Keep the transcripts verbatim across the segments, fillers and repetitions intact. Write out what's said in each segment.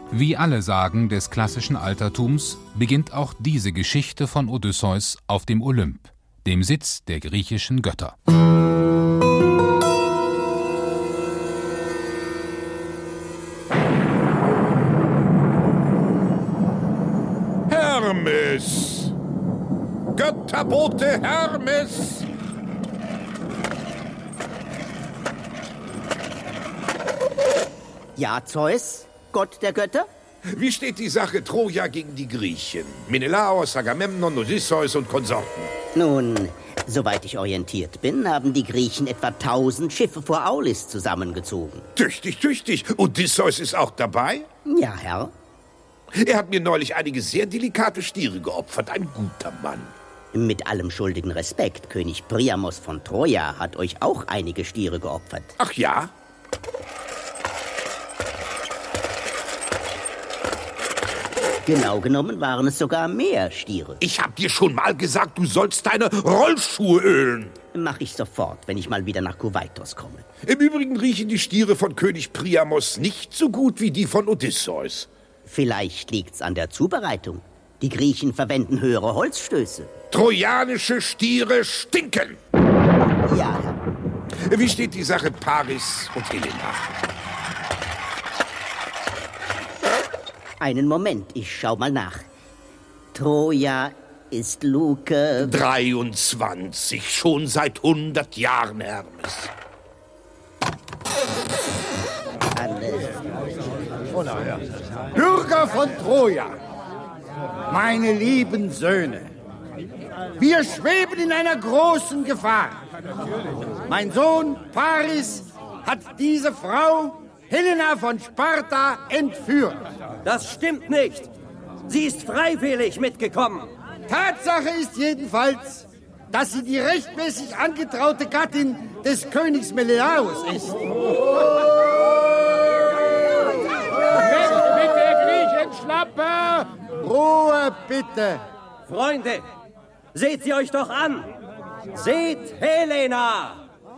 Wie alle Sagen des klassischen Altertums beginnt auch diese Geschichte von Odysseus auf dem Olymp, dem Sitz der griechischen Götter. Hermes! Götterbote Hermes! Ja, Zeus, Gott der Götter? Wie steht die Sache Troja gegen die Griechen? Menelaos, Agamemnon, Odysseus und Konsorten. Nun, soweit ich orientiert bin, haben die Griechen etwa tausend Schiffe vor Aulis zusammengezogen. Tüchtig, tüchtig. Odysseus ist auch dabei? Ja, Herr. Er hat mir neulich einige sehr delikate Stiere geopfert. Ein guter Mann. Mit allem schuldigen Respekt, König Priamos von Troja hat euch auch einige Stiere geopfert. Ach ja? Genau genommen waren es sogar mehr Stiere. Ich hab dir schon mal gesagt, du sollst deine Rollschuhe ölen. Mach ich sofort, wenn ich mal wieder nach Kuwaitos komme. Im Übrigen riechen die Stiere von König Priamos nicht so gut wie die von Odysseus. Vielleicht liegt's an der Zubereitung. Die Griechen verwenden höhere Holzstöße. Trojanische Stiere stinken. Ja, Herr. Wie steht die Sache Paris und Helena? Einen Moment, ich schau mal nach. Troja ist Luke... dreiundzwanzig, schon seit hundert Jahren, Hermes. Bürger von Troja, meine lieben Söhne, wir schweben in einer großen Gefahr. Mein Sohn Paris hat diese Frau, Helena von Sparta, entführt. Das stimmt nicht. Sie ist freiwillig mitgekommen. Tatsache ist jedenfalls, dass sie die rechtmäßig angetraute Gattin des Königs Menelaos ist. Weg mit der Griechenschlappe! Ruhe, bitte. Freunde, seht sie euch doch an. Seht Helena!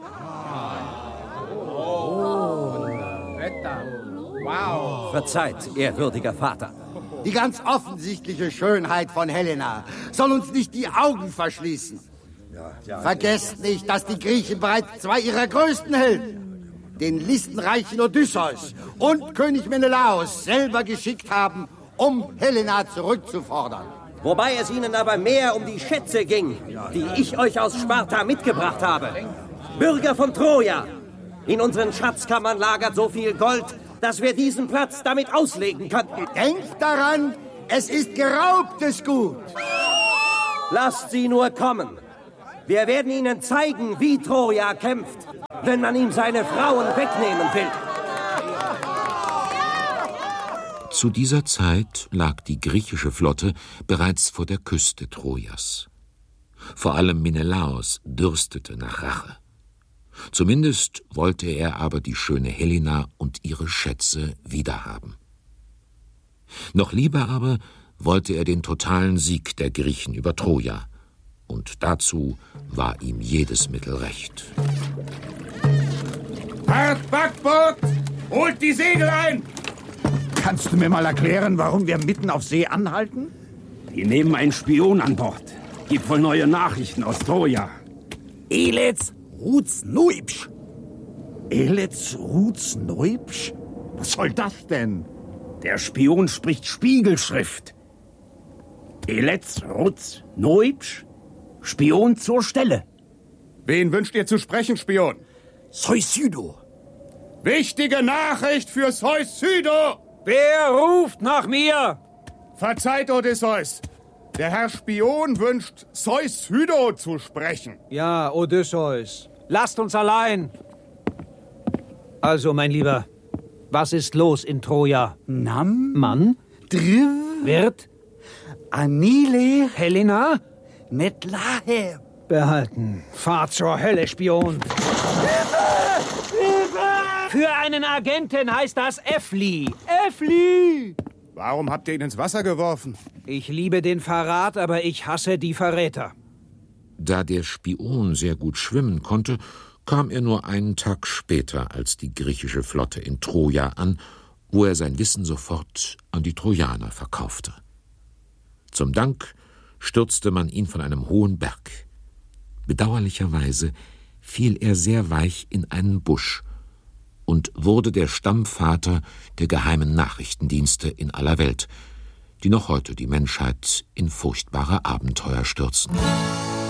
Wow. Verzeiht, ehrwürdiger Vater. Die ganz offensichtliche Schönheit von Helena soll uns nicht die Augen verschließen. Vergesst nicht, dass die Griechen bereits zwei ihrer größten Helden, den listenreichen Odysseus und König Menelaos, selber geschickt haben, um Helena zurückzufordern. Wobei es ihnen aber mehr um die Schätze ging, die ich euch aus Sparta mitgebracht habe. Bürger von Troja, in unseren Schatzkammern lagert so viel Gold, dass wir diesen Platz damit auslegen könnten. Denkt daran, es ist geraubtes Gut. Lasst sie nur kommen. Wir werden ihnen zeigen, wie Troja kämpft, wenn man ihm seine Frauen wegnehmen will. Zu dieser Zeit lag die griechische Flotte bereits vor der Küste Trojas. Vor allem Menelaos dürstete nach Rache. Zumindest wollte er aber die schöne Helena und ihre Schätze wiederhaben. Noch lieber aber wollte er den totalen Sieg der Griechen über Troja. Und dazu war ihm jedes Mittel recht. Hart Backbord! Holt die Segel ein! Kannst du mir mal erklären, warum wir mitten auf See anhalten? Wir nehmen einen Spion an Bord. Gibt wohl neue Nachrichten aus Troja. Elets Rutsnoipsch. Elets Rutsnoipsch? Was soll das denn? Der Spion spricht Spiegelschrift. Elets Rutsnoipsch, Spion zur Stelle. Wen wünscht ihr zu sprechen, Spion? Seusydo. Wichtige Nachricht für Seusydo! Wer ruft nach mir? Verzeiht, Odysseus. Der Herr Spion wünscht, Seusydo zu sprechen. Ja, Odysseus. Lasst uns allein. Also, mein Lieber, was ist los in Troja? Nam? Mann? Driv? Wirt? Anile? Helena? Metlahe. Behalten. Fahr zur Hölle, Spion. Für einen Agenten heißt das Äffli. Äffli! Warum habt ihr ihn ins Wasser geworfen? Ich liebe den Verrat, aber ich hasse die Verräter. Da der Spion sehr gut schwimmen konnte, kam er nur einen Tag später als die griechische Flotte in Troja an wo er sein Wissen sofort an die Trojaner verkaufte. Zum Dank stürzte man ihn von einem hohen Berg. Bedauerlicherweise fiel er sehr weich in einen Busch und wurde der Stammvater der geheimen Nachrichtendienste in aller Welt, die noch heute die Menschheit in furchtbare Abenteuer stürzen.